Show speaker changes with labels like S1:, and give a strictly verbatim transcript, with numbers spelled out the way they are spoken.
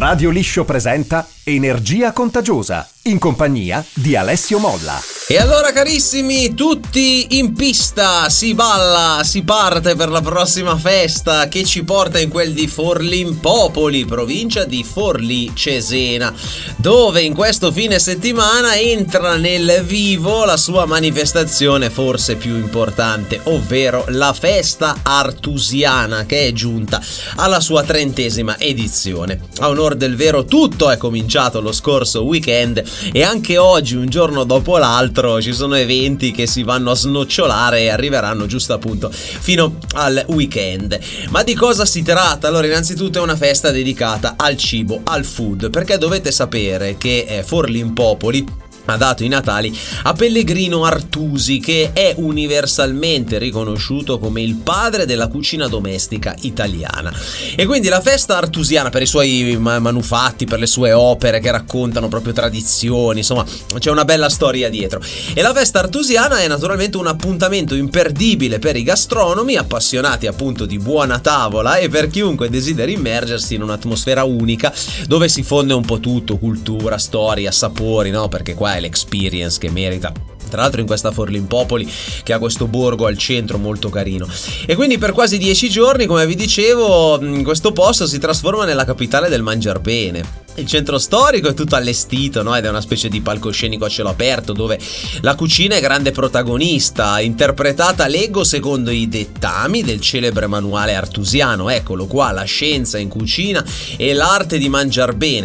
S1: Radio Liscio presenta Energia Contagiosa, in compagnia di Alessio Molla.
S2: E allora carissimi, tutti in pista, si balla, si parte per la prossima festa che ci porta in quel di Forlimpopoli, provincia di Forlì Cesena, dove in questo fine settimana entra nel vivo la sua manifestazione forse più importante, ovvero la festa artusiana, che è giunta alla sua trentesima edizione. A onor del vero, tutto è cominciato lo scorso weekend e anche oggi, un giorno dopo l'altro, ci sono eventi che si vanno a snocciolare e arriveranno giusto appunto fino al weekend. Ma di cosa si tratta? Allora, innanzitutto è una festa dedicata al cibo, al food, perché dovete sapere che eh, Forlimpopoli ha dato i natali a Pellegrino Artusi, che è universalmente riconosciuto come il padre della cucina domestica italiana. E quindi la festa artusiana, per i suoi manufatti, per le sue opere che raccontano proprio tradizioni, insomma c'è una bella storia dietro. E la festa artusiana è naturalmente un appuntamento imperdibile per i gastronomi appassionati appunto di buona tavola e per chiunque desideri immergersi in un'atmosfera unica dove si fonde un po' tutto: cultura, storia, sapori, no? Perché qua è l'experience che merita. Tra l'altro in questa Forlimpopoli, che ha questo borgo al centro molto carino. E quindi per quasi dieci giorni, come vi dicevo, questo posto si trasforma nella capitale del mangiar bene. Il centro storico è tutto allestito, no? Ed è una specie di palcoscenico a cielo aperto dove la cucina è grande protagonista, interpretata, leggo, secondo i dettami del celebre manuale artusiano. Eccolo qua, la scienza in cucina e l'arte di mangiar bene.